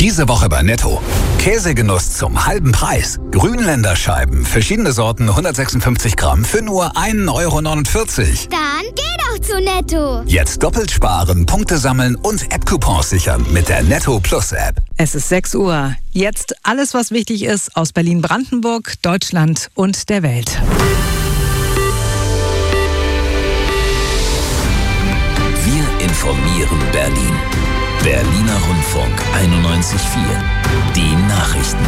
Diese Woche bei Netto. Käsegenuss zum halben Preis. Grünländerscheiben, verschiedene Sorten, 156 Gramm für nur 1,49 €. Dann geh doch zu Netto. Jetzt doppelt sparen, Punkte sammeln und App-Coupons sichern mit der Netto Plus App. Es ist 6 Uhr. Jetzt alles, was wichtig ist aus Berlin-Brandenburg, Deutschland und der Welt. Wir informieren Berlin. Berliner Rundfunk 91.4. Die Nachrichten.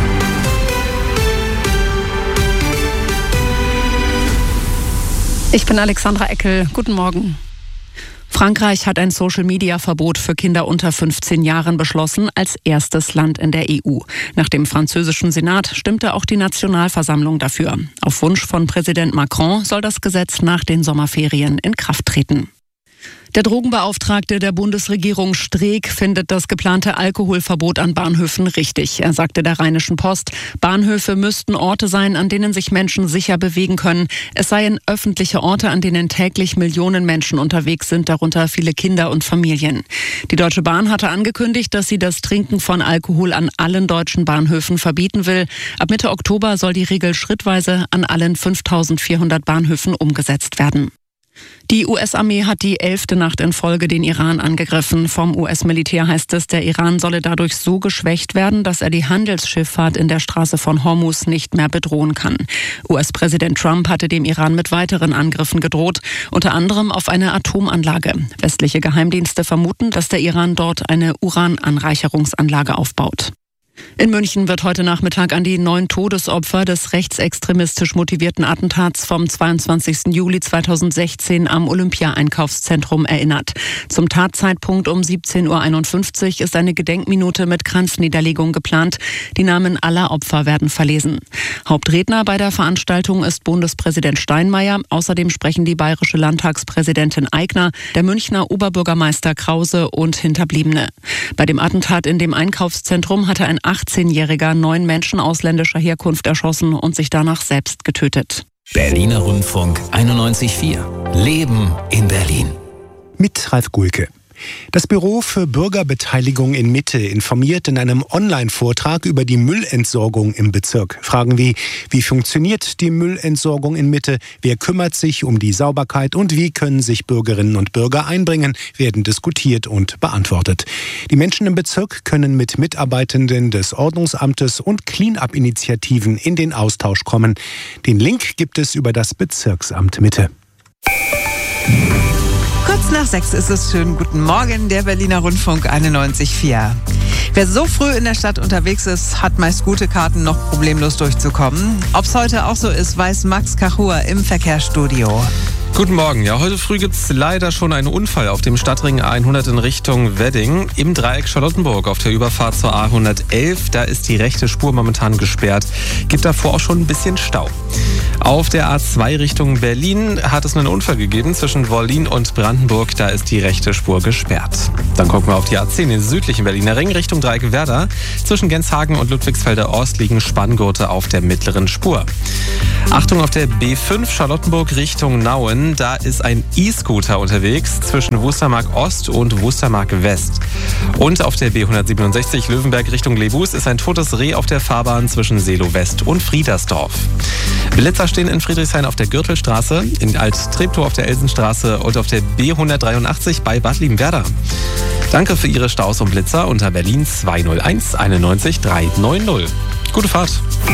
Ich bin Alexandra Eckel. Guten Morgen. Frankreich hat ein Social-Media-Verbot für Kinder unter 15 Jahren beschlossen, als erstes Land in der EU. Nach dem französischen Senat stimmte auch die Nationalversammlung dafür. Auf Wunsch von Präsident Macron soll das Gesetz nach den Sommerferien in Kraft treten. Der Drogenbeauftragte der Bundesregierung Streeck findet das geplante Alkoholverbot an Bahnhöfen richtig. Er sagte der Rheinischen Post, Bahnhöfe müssten Orte sein, an denen sich Menschen sicher bewegen können. Es seien öffentliche Orte, an denen täglich Millionen Menschen unterwegs sind, darunter viele Kinder und Familien. Die Deutsche Bahn hatte angekündigt, dass sie das Trinken von Alkohol an allen deutschen Bahnhöfen verbieten will. Ab Mitte Oktober soll die Regel schrittweise an allen 5.400 Bahnhöfen umgesetzt werden. Die US-Armee hat die 11. Nacht in Folge den Iran angegriffen. Vom US-Militär heißt es, der Iran solle dadurch so geschwächt werden, dass er die Handelsschifffahrt in der Straße von Hormuz nicht mehr bedrohen kann. US-Präsident Trump hatte dem Iran mit weiteren Angriffen gedroht, unter anderem auf eine Atomanlage. Westliche Geheimdienste vermuten, dass der Iran dort eine Urananreicherungsanlage aufbaut. In München wird heute Nachmittag an die 9 Todesopfer des rechtsextremistisch motivierten Attentats vom 22. Juli 2016 am Olympia-Einkaufszentrum erinnert. Zum Tatzeitpunkt um 17:51 Uhr ist eine Gedenkminute mit Kranzniederlegung geplant. Die Namen aller Opfer werden verlesen. Hauptredner bei der Veranstaltung ist Bundespräsident Steinmeier. Außerdem sprechen die bayerische Landtagspräsidentin Aigner, der Münchner Oberbürgermeister Krause und Hinterbliebene. Bei dem Attentat in dem Einkaufszentrum hatte ein 18-Jähriger 9 Menschen ausländischer Herkunft erschossen und sich danach selbst getötet. Berliner Rundfunk 91.4. Leben in Berlin. Mit Ralf Gulke. Das Büro für Bürgerbeteiligung in Mitte informiert in einem Online-Vortrag über die Müllentsorgung im Bezirk. Fragen wie funktioniert die Müllentsorgung in Mitte, wer kümmert sich um die Sauberkeit und wie können sich Bürgerinnen und Bürger einbringen, werden diskutiert und beantwortet. Die Menschen im Bezirk können mit Mitarbeitenden des Ordnungsamtes und Clean-up-Initiativen in den Austausch kommen. Den Link gibt es über das Bezirksamt Mitte. Kurz nach 6 ist es schön. Guten Morgen, der Berliner Rundfunk 91.4. Wer so früh in der Stadt unterwegs ist, hat meist gute Karten, noch problemlos durchzukommen. Ob es heute auch so ist, weiß Max Kachur im Verkehrsstudio. Guten Morgen. Ja, heute früh gibt es leider schon einen Unfall auf dem Stadtring A100 in Richtung Wedding. Im Dreieck Charlottenburg auf der Überfahrt zur A111. Da ist die rechte Spur momentan gesperrt. Gibt davor auch schon ein bisschen Stau. Auf der A2 Richtung Berlin hat es einen Unfall gegeben zwischen Wollin und Brandenburg. Da ist die rechte Spur gesperrt. Dann gucken wir auf die A10, den südlichen Berliner Ring Richtung Dreieck Werder. Zwischen Genshagen und Ludwigsfelder Ost liegen Spanngurte auf der mittleren Spur. Achtung auf der B5 Charlottenburg Richtung Nauen. Da ist ein E-Scooter unterwegs zwischen Wustermark Ost und Wustermark West. Und auf der B167 Löwenberg Richtung Lebus ist ein totes Reh auf der Fahrbahn zwischen Seelow West und Friedersdorf. Blitzer stehen in Friedrichshain auf der Gürtelstraße, in Alt-Treptow auf der Elsenstraße und auf der B183 bei Bad Liebenwerda. Danke für Ihre Staus und Blitzer unter Berlin 201 91 390. Gute Fahrt.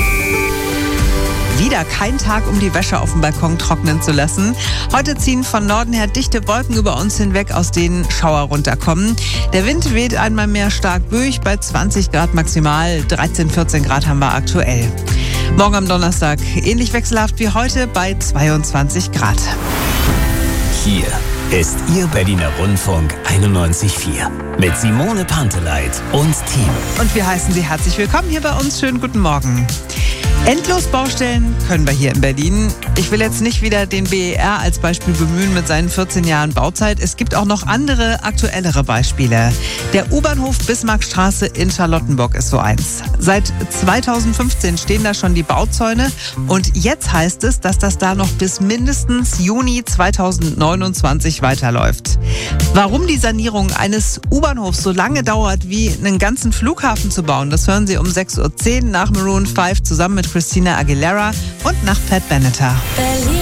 Wieder kein Tag, um die Wäsche auf dem Balkon trocknen zu lassen. Heute ziehen von Norden her dichte Wolken über uns hinweg, aus denen Schauer runterkommen. Der Wind weht einmal mehr stark durch, bei 20 Grad maximal, 13, 14 Grad haben wir aktuell. Morgen am Donnerstag ähnlich wechselhaft wie heute bei 22 Grad. Hier ist Ihr Berliner Rundfunk 91.4 mit Simone Panteleit und Team. Und wir heißen Sie herzlich willkommen hier bei uns. Schönen guten Morgen. Endlos Baustellen können wir hier in Berlin. Ich will jetzt nicht wieder den BER als Beispiel bemühen mit seinen 14 Jahren Bauzeit. Es gibt auch noch andere, aktuellere Beispiele. Der U-Bahnhof Bismarckstraße in Charlottenburg ist so eins. Seit 2015 stehen da schon die Bauzäune und jetzt heißt es, dass das da noch bis mindestens Juni 2029 weiterläuft. Warum die Sanierung eines U-Bahnhofs so lange dauert, wie einen ganzen Flughafen zu bauen, das hören Sie um 6:10 Uhr nach Maroon 5 zusammen mit Christina Aguilera und nach Pat Benatar.